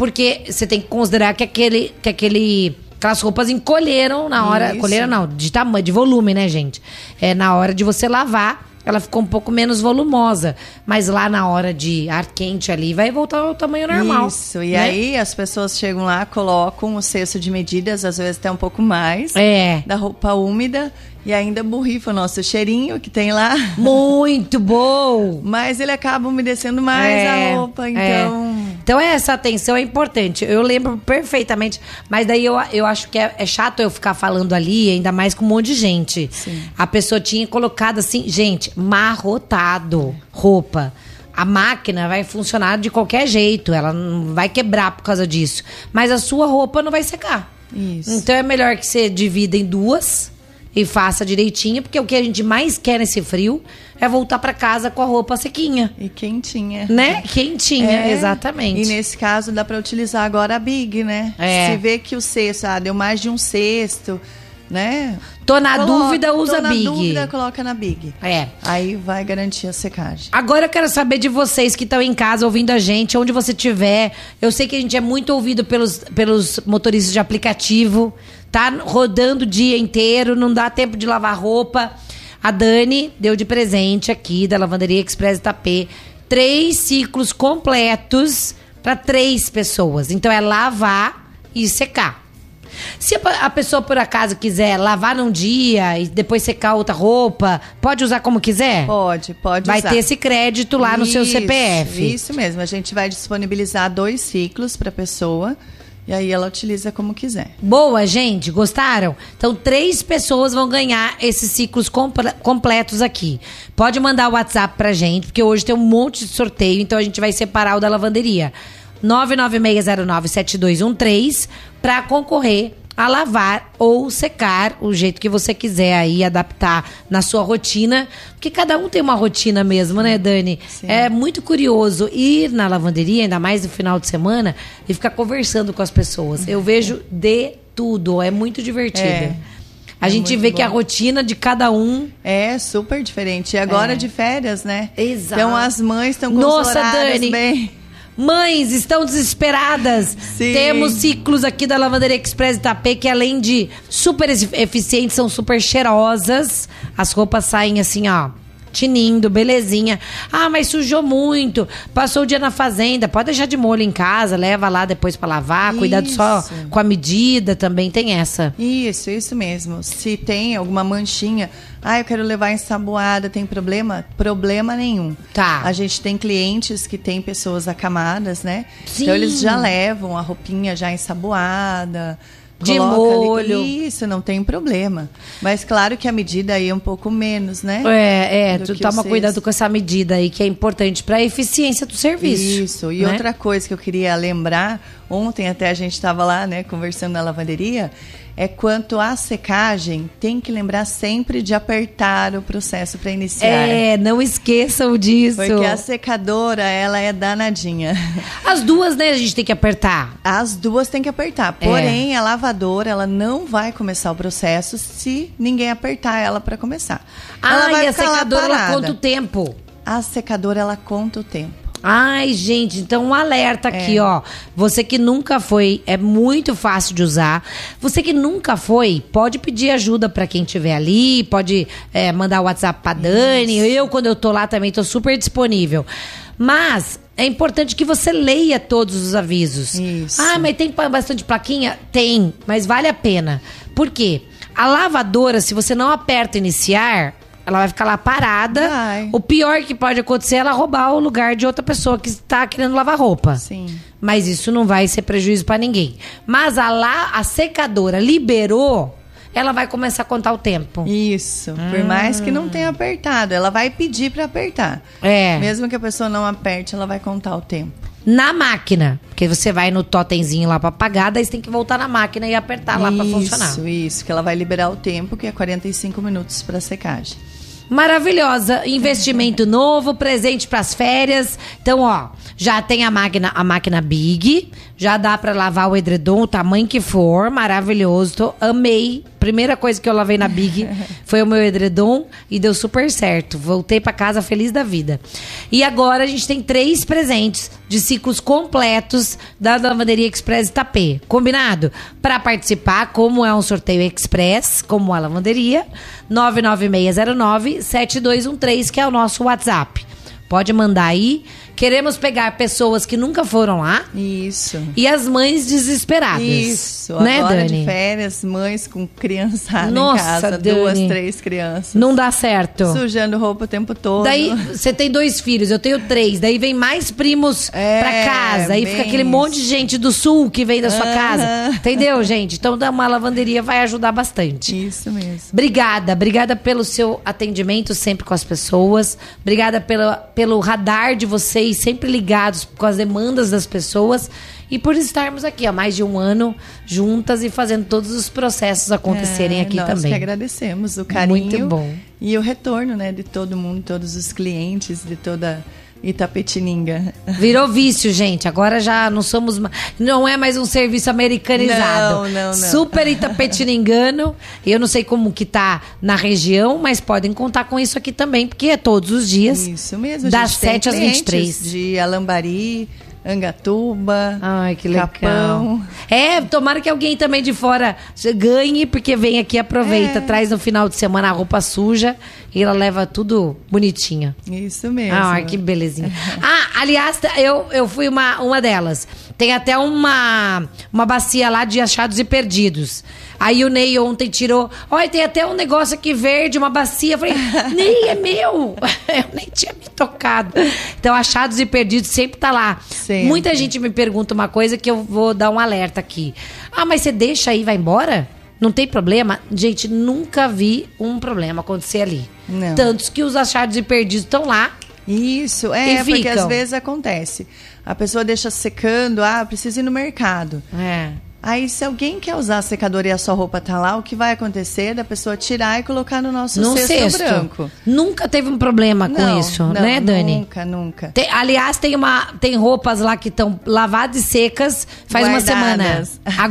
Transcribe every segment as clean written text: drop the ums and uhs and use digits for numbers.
Porque você tem que considerar que aquelas roupas encolheram na hora... Isso. Encolheram não, de tamanho, de volume, né, gente? Na hora de você lavar, ela ficou um pouco menos volumosa. Mas lá na hora de ar quente ali, vai voltar ao tamanho normal. Isso, e né? aí as pessoas chegam lá, colocam o cesto de medidas, às vezes até um pouco mais, da roupa úmida, e ainda borrifa o nosso cheirinho que tem lá. Muito bom! Mas ele acaba umedecendo mais a roupa, então... Então essa atenção é importante. Eu lembro perfeitamente, mas daí eu acho que é chato eu ficar falando ali, ainda mais com um monte de gente. Sim. A pessoa tinha colocado assim, gente, marrotado roupa. A máquina vai funcionar de qualquer jeito, ela não vai quebrar por causa disso. Mas a sua roupa não vai secar. Isso. Então é melhor que você divida em duas e faça direitinho, porque o que a gente mais quer nesse frio é voltar pra casa com a roupa sequinha. E quentinha. Né? Quentinha, exatamente. E nesse caso dá pra utilizar agora a Big, né? Se vê que o cesto, deu mais de um cesto, né? Tô na dúvida, usa a Big. Tô na dúvida, coloca na Big. Aí vai garantir a secagem. Agora eu quero saber de vocês que estão em casa ouvindo a gente, onde você estiver. Eu sei que a gente é muito ouvido pelos motoristas de aplicativo. Tá rodando o dia inteiro, não dá tempo de lavar roupa. A Dani deu de presente aqui da Lavanderia Express Itapê 3 ciclos completos para 3 pessoas. Então é lavar e secar. Se a pessoa por acaso quiser lavar num dia e depois secar outra roupa, pode usar como quiser? Pode usar. Vai ter esse crédito lá no seu CPF. Isso mesmo, a gente vai disponibilizar 2 ciclos para a pessoa. E aí ela utiliza como quiser. Boa, gente. Gostaram? Então, 3 pessoas vão ganhar esses ciclos completos aqui. Pode mandar o WhatsApp pra gente, porque hoje tem um monte de sorteio, então a gente vai separar o da lavanderia. 996097213 para concorrer a lavar ou secar, o jeito que você quiser aí, adaptar na sua rotina. Porque cada um tem uma rotina mesmo, né, Dani? Sim. É muito curioso ir na lavanderia, ainda mais no final de semana, e ficar conversando com as pessoas. Eu vejo de tudo, é muito divertido. A gente vê que a rotina de cada um... é super diferente. E agora de férias, né? Exato. Então as mães estão com os horários Dani, bem... Mães estão desesperadas. Sim. Temos ciclos aqui da Lavanderia Express Itapê que, além de super eficientes, são super cheirosas. As roupas saem assim, ó, tinindo, belezinha. Ah, mas sujou muito, passou o dia na fazenda. Pode deixar de molho em casa, leva lá depois pra lavar. Cuidado só com a medida, também tem essa. Isso mesmo. Se tem alguma manchinha, eu quero levar ensaboada, tem problema? Problema nenhum. Tá. A gente tem clientes que tem pessoas acamadas, né? Sim. Então eles já levam a roupinha já ensaboada, de molho. Isso, não tem problema. Mas claro que a medida aí é um pouco menos, né? Tu toma cuidado com essa medida aí, que é importante para a eficiência do serviço. Isso, e né? outra coisa que eu queria lembrar, ontem até a gente estava lá, né, conversando na lavanderia, é quanto à secagem, tem que lembrar sempre de apertar o processo para iniciar. Não esqueçam disso. Porque a secadora, ela é danadinha. As duas, né, a gente tem que apertar. As duas tem que apertar. Porém, a lavadora, ela não vai começar o processo se ninguém apertar ela para começar. Ela vai e a ficar lá secadora, ela parada. conta o tempo. A secadora, ela conta o tempo. Ai, gente, então um alerta aqui, ó. Você que nunca foi, é muito fácil de usar. Você que nunca foi, pode pedir ajuda pra quem estiver ali, pode mandar o WhatsApp pra Dani. Eu, quando eu tô lá, também tô super disponível. Mas é importante que você leia todos os avisos. Isso. Mas tem bastante plaquinha? Tem, mas vale a pena. Por quê? A lavadora, se você não aperta iniciar... ela vai ficar lá parada. O pior que pode acontecer é ela roubar o lugar de outra pessoa que está querendo lavar roupa. Sim. Mas isso não vai ser prejuízo para ninguém. Mas a secadora liberou, ela vai começar a contar o tempo. Isso. Por mais que não tenha apertado, ela vai pedir para apertar. Mesmo que a pessoa não aperte, ela vai contar o tempo. Na máquina, porque você vai no totemzinho lá para apagar, daí você tem que voltar na máquina e apertar lá para funcionar. Isso, que ela vai liberar o tempo, que é 45 minutos para secagem. Maravilhosa, investimento novo, presente pras férias. Então, ó, Já tem a máquina Big, já dá pra lavar o edredom, o tamanho que for, maravilhoso. Amei. Primeira coisa que eu lavei na Big foi o meu edredom e deu super certo. Voltei pra casa feliz da vida. E agora a gente tem 3 presentes de ciclos completos da Lavanderia Express Itapê. Combinado? Para participar, como é um sorteio express, como a lavanderia, 99609-7213, que é o nosso WhatsApp. Pode mandar aí. Queremos pegar pessoas que nunca foram lá. Isso. E as mães desesperadas. Isso. Né, agora Dani? de férias, mães com criançada Nossa, em casa. Dani. 2, 3 crianças. Não dá certo. Sujando roupa o tempo todo. Daí, você tem 2 filhos, eu tenho 3. Daí vem mais primos pra casa. Aí fica aquele monte de gente do sul que vem da sua casa. Entendeu, gente? Então, uma lavanderia vai ajudar bastante. Isso mesmo. Obrigada pelo seu atendimento sempre com as pessoas. Obrigada pelo radar de vocês, sempre ligados com as demandas das pessoas. E por estarmos aqui há mais de 1 ano juntas e fazendo todos os processos acontecerem aqui nós também. Nós que agradecemos o carinho. Muito bom. E o retorno, né, de todo mundo, todos os clientes, de toda Itapetininga. Virou vício, gente. Agora já não é mais um serviço americanizado. Não. Super itapetiningano. Eu não sei como que tá na região, mas podem contar com isso aqui também, porque é todos os dias. Isso mesmo. Das 7 às 23. De Alambari, Angatuba, ai, que legal. Capão. Tomara que alguém também de fora ganhe, porque vem aqui, aproveita, traz no final de semana a roupa suja e ela leva tudo bonitinha. Isso mesmo. Ah, que belezinha. Aliás, eu fui uma delas. Tem até uma bacia lá de achados e perdidos. Aí o Ney ontem tirou. Olha, tem até um negócio aqui verde, uma bacia. Eu falei, Ney, é meu. Eu nem tinha me tocado. Então, achados e perdidos sempre tá lá. Sempre. Muita gente me pergunta uma coisa que eu vou dar um alerta aqui. Mas você deixa aí e vai embora? Não tem problema? Gente, nunca vi um problema acontecer ali. Não. Tantos que os achados e perdidos estão lá. Isso, porque às vezes acontece. A pessoa deixa secando, precisa ir no mercado. Aí, se alguém quer usar a secadora e a sua roupa tá lá, o que vai acontecer é da pessoa tirar e colocar no nosso cesto branco. Nunca teve um problema com isso, né, Dani? Nunca. Aliás, tem roupas lá que estão lavadas e secas faz uma semana.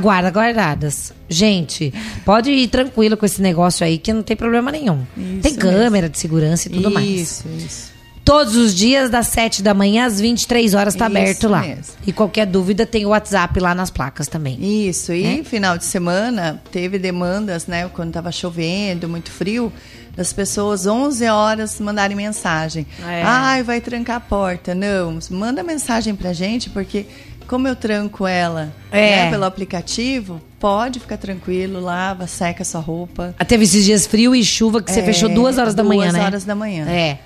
Guardadas. Gente, pode ir tranquilo com esse negócio aí, que não tem problema nenhum. Isso tem câmera de segurança e tudo mais. Isso. Todos os dias, das 7 da manhã às 23 horas, tá aberto lá. Mesmo. E qualquer dúvida, tem o WhatsApp lá nas placas também. Isso, e final de semana teve demandas, né? Quando tava chovendo, muito frio, das pessoas 11 horas mandarem mensagem. Vai trancar a porta. Não, manda mensagem pra gente, porque como eu tranco ela pelo aplicativo, pode ficar tranquilo, lava, seca a sua roupa. Teve esses dias frio e chuva que você fechou 2 horas da manhã, né? 2 horas da manhã.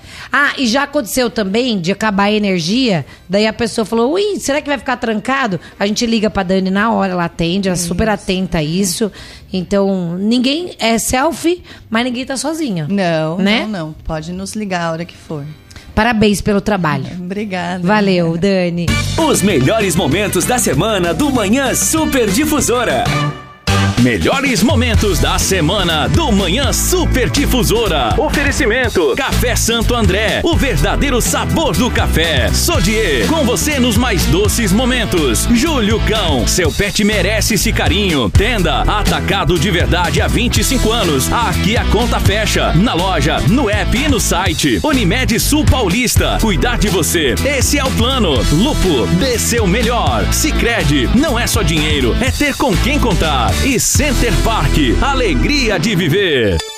E já aconteceu também de acabar a energia, daí a pessoa falou, ui, será que vai ficar trancado? A gente liga pra Dani na hora, ela atende, ela é super atenta a isso. Então, ninguém é selfie, mas ninguém tá sozinho. Não. Pode nos ligar a hora que for. Parabéns pelo trabalho. Obrigada. Valeu, Dani. Os melhores momentos da semana do Manhã Super Difusora. Melhores momentos da semana do Manhã Super Difusora. Oferecimento: Café Santo André, o verdadeiro sabor do café. Sodier, com você nos mais doces momentos. Júlio Cão, seu pet merece esse carinho. Tenda Atacado de Verdade há 25 anos. Aqui a conta fecha. Na loja, no app e no site. Unimed Sul Paulista, cuidar de você. Esse é o plano. Lupo, dê seu melhor. Sicredi, não é só dinheiro, é ter com quem contar. E Center Park, alegria de viver.